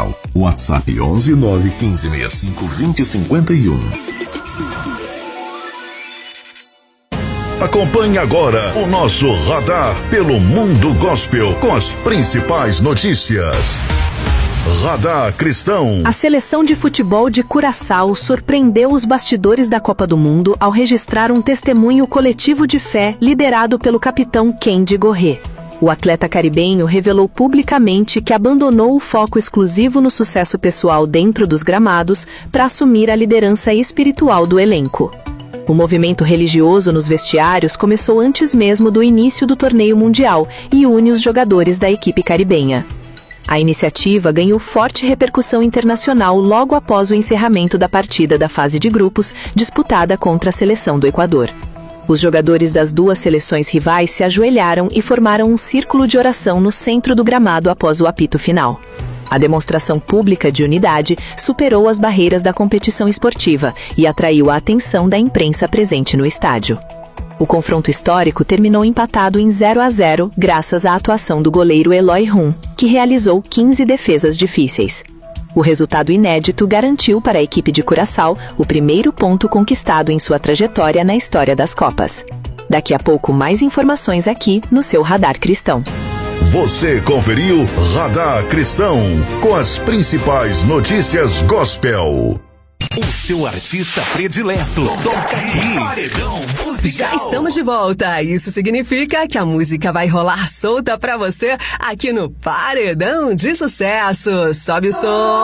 WhatsApp 11 91565 2051. Acompanhe agora o nosso Radar pelo Mundo Gospel com as principais notícias. Radar Cristão. A seleção de futebol de Curaçao surpreendeu os bastidores da Copa do Mundo ao registrar um testemunho coletivo de fé liderado pelo capitão Kendi Gorré. O atleta caribenho revelou publicamente que abandonou o foco exclusivo no sucesso pessoal dentro dos gramados para assumir a liderança espiritual do elenco. O movimento religioso nos vestiários começou antes mesmo do início do torneio mundial e une os jogadores da equipe caribenha. A iniciativa ganhou forte repercussão internacional logo após o encerramento da partida da fase de grupos disputada contra a seleção do Equador. Os jogadores das duas seleções rivais se ajoelharam e formaram um círculo de oração no centro do gramado após o apito final. A demonstração pública de unidade superou as barreiras da competição esportiva e atraiu a atenção da imprensa presente no estádio. O confronto histórico terminou empatado em 0-0 graças à atuação do goleiro Eloy Rum, que realizou 15 defesas difíceis. O resultado inédito garantiu para a equipe de Curaçao o primeiro ponto conquistado em sua trajetória na história das Copas. Daqui a pouco mais informações aqui no seu Radar Cristão. Você conferiu Radar Cristão com as principais notícias gospel. O seu artista predileto toca aqui. Paredão Musical. Já estamos de volta. Isso significa que a música vai rolar solta pra você aqui no Paredão de Sucesso. Sobe o som.